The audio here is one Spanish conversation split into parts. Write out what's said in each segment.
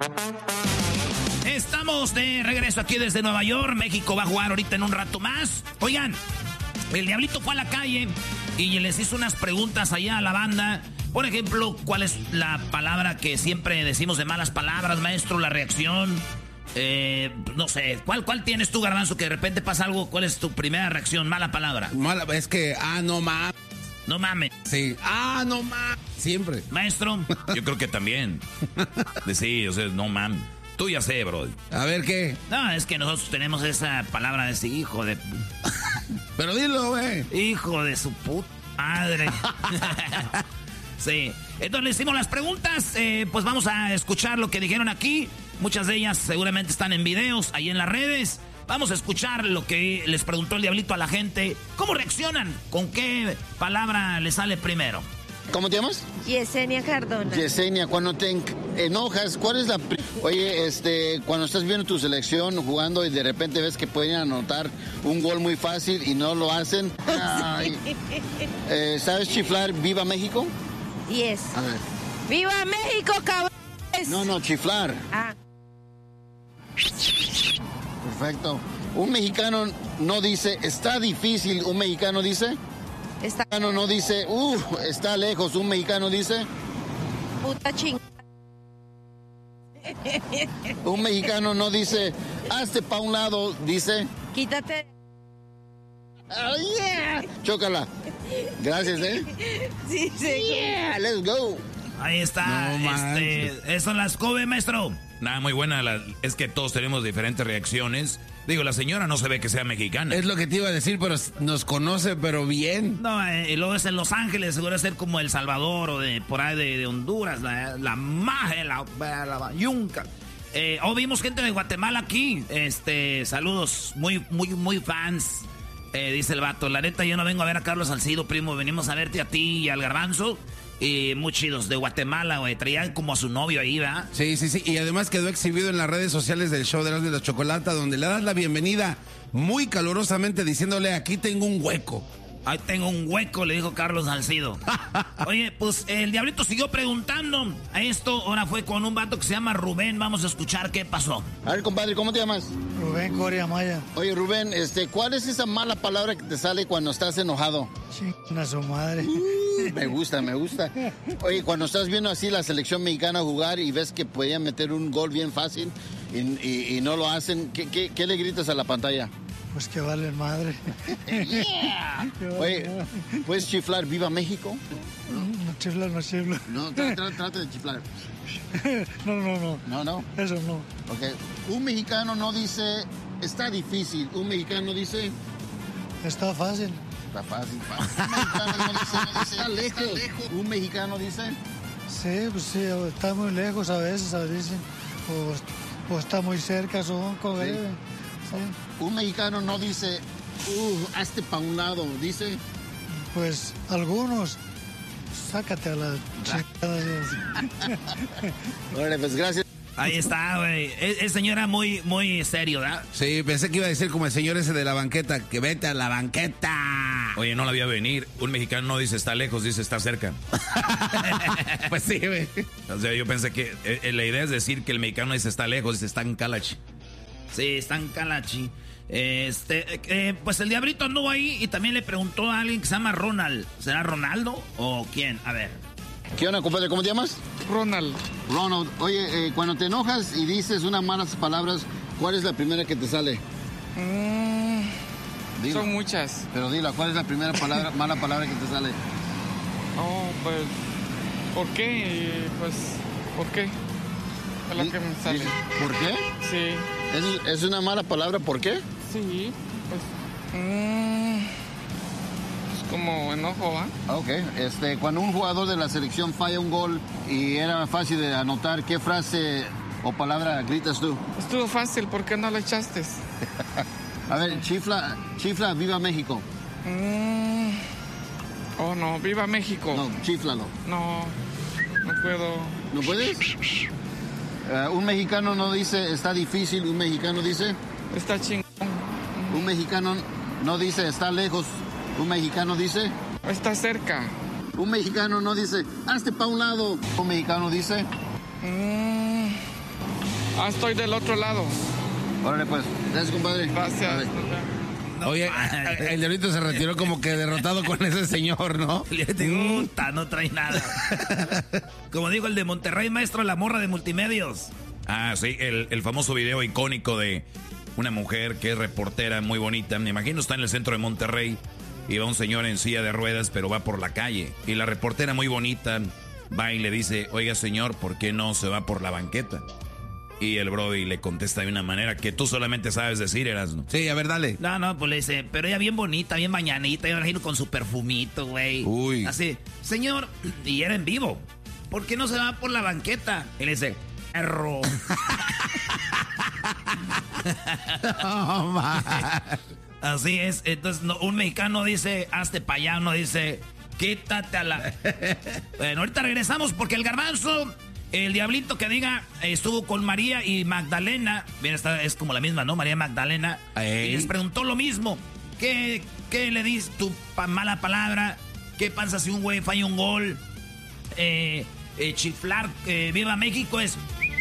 Estamos de regreso aquí desde Nueva York. México va a jugar ahorita en un rato más. Oigan, el Diablito fue a la calle y les hizo unas preguntas allá a la banda. Por ejemplo, ¿cuál es la palabra que siempre decimos de malas palabras, maestro? La reacción. No sé, ¿cuál tienes tú, Garbanzo, que de repente pasa algo? ¿Cuál es tu primera reacción? Mala palabra. Mala, es que, no mames. No mames. Sí. No mames. Siempre. Maestro. Yo creo que también. Sí, o sea, no mames. Tú ya sé, bro. A ver, ¿qué? No, es que nosotros tenemos esa palabra de ese hijo de... Pero dilo, güey. Hijo de su puta madre. Sí. Entonces le hicimos las preguntas. Pues vamos a escuchar lo que dijeron aquí. Muchas de ellas seguramente están en videos, ahí en las redes. Vamos a escuchar lo que les preguntó el Diablito a la gente. ¿Cómo reaccionan? ¿Con qué palabra les sale primero? ¿Cómo te llamas? Yesenia Cardona. Yesenia, cuando te enojas, ¿cuál es la... Oye, cuando estás viendo tu selección jugando y de repente ves que pueden anotar un gol muy fácil y no lo hacen. Ay. ¿Sabes chiflar Viva México? Yes. A ver. ¡Viva México, cabrón! No, chiflar. Perfecto. Un mexicano no dice, está difícil. Un mexicano dice... Un mexicano no dice, está lejos. Un mexicano dice... Puta ching... Un mexicano no dice, hazte pa' un lado, dice... Quítate. Oh, yeah. Chócala. Gracias, Sí. Yeah, let's go. Ahí está. Eso las Kobe, maestro. Nada, muy buena. Es que todos tenemos diferentes reacciones. Digo, la señora no se ve que sea mexicana. Es lo que te iba a decir, pero nos conoce, pero bien. No, y luego es en Los Ángeles, seguro ser como El Salvador o de por ahí de Honduras, la maje, la yunca. Vimos gente de Guatemala aquí. Saludos, muy fans. Dice el vato, la neta yo no vengo a ver a Carlos Salcido, primo, venimos a verte a ti y al Garbanzo. Muy chidos, de Guatemala, güey. Traían como a su novio ahí, ¿verdad? Sí. Y además quedó exhibido en las redes sociales del show de Erasmo y la Chocolata, donde le das la bienvenida muy calurosamente diciéndole, aquí tengo un hueco. Ahí tengo un hueco, le dijo Carlos Salcido. Oye, pues el Diablito siguió preguntando a esto. Ahora fue con un vato que se llama Rubén. Vamos a escuchar qué pasó. A ver, compadre, ¿cómo te llamas? Rubén Coria Maya. Oye, Rubén, ¿cuál es esa mala palabra que te sale cuando estás enojado? Chingan a su madre. Me gusta. Oye, cuando estás viendo así la selección mexicana jugar y ves que podían meter un gol bien fácil y no lo hacen, ¿qué le gritas a la pantalla? Pues que vale madre. Yeah. Oye, ¿puedes chiflar Viva México? No chifla. No, trata de chiflar. No. No. Eso no. Ok. Un mexicano no dice, está difícil. Un mexicano dice... Está fácil. Está fácil. Un mexicano no dice, está lejos. Un mexicano dice... Sí, pues sí, está muy lejos a veces, dicen. O está muy cerca, son como Sí. Sí. Un mexicano no dice, hazte pa' un lado, dice... Pues algunos, sácate a la chingada. Bueno, pues gracias. Ahí está, güey. Es señora muy serio, ¿verdad? Sí, pensé que iba a decir como el señor ese de la banqueta, que vete a la banqueta. Oye, no la había venir. Un mexicano no dice está lejos, dice está cerca. Pues sí, güey. O sea, yo pensé que la idea es decir que el mexicano dice está lejos, dice está en Calachi. Sí, está en Calachi. Pues el Diablito anduvo ahí y también le preguntó a alguien que se llama Ronald. ¿Será Ronaldo o quién? A ver. ¿Qué onda, compadre? ¿Cómo te llamas? Ronald. Ronald. Oye, cuando te enojas y dices unas malas palabras, ¿cuál es la primera que te sale? Dilo. Son muchas. Pero dila, ¿cuál es la primera mala palabra que te sale? Pues, ¿por qué? Pues, ¿por qué? Es lo que me sale. ¿Por qué? Sí. ¿Es una mala palabra? ¿Por qué? Sí, pues, es como enojo, ¿va? Ok, cuando un jugador de la selección falla un gol y era fácil de anotar, ¿qué frase o palabra gritas tú? Estuvo fácil, ¿por qué no le echaste? A ver, chifla, Viva México. No, Viva México. No, chiflalo. No puedo. ¿No puedes? Un mexicano no dice está difícil, un mexicano dice... Está chingón. Un mexicano no dice está lejos, un mexicano dice... Está cerca. Un mexicano no dice hazte pa' un lado, un mexicano dice... estoy del otro lado. Órale, pues. Gracias, compadre. Gracias. Oye, el Diablito se retiró como que derrotado con ese señor, ¿no? Le digo, no trae nada. Como dijo el de Monterrey, maestro, la morra de multimedios. Ah, sí, el famoso video icónico de una mujer que es reportera muy bonita. Me imagino está en el centro de Monterrey y va un señor en silla de ruedas, pero va por la calle. Y la reportera muy bonita va y le dice, oiga señor, ¿por qué no se va por la banqueta? Y el brody le contesta de una manera que tú solamente sabes decir, Erasmo. Sí, a ver, dale. No, pues le dice, pero ella bien bonita, bien mañanita, yo me imagino con su perfumito, güey. Uy. Así, señor, y era en vivo, ¿por qué no se va por la banqueta? Y le dice, perro. No, man. Así es, entonces un mexicano dice, hazte pa' allá, uno dice, quítate a la... Bueno, ahorita regresamos porque el Garbanzo... El Diablito que diga, estuvo con María y Magdalena. Bien, esta es como la misma, ¿no? María Magdalena. Ey. Y les preguntó lo mismo. ¿Qué le dices tu mala palabra? ¿Qué pasa si un güey falla un gol? Chiflar, viva México es...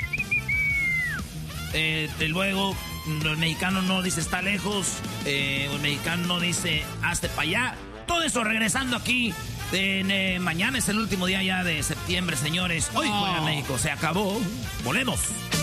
luego, el mexicano no dice está lejos. El mexicano no dice hazte para allá. Todo eso regresando aquí. Mañana es el último día ya de septiembre, señores. Hoy juega México, se acabó. Volvemos.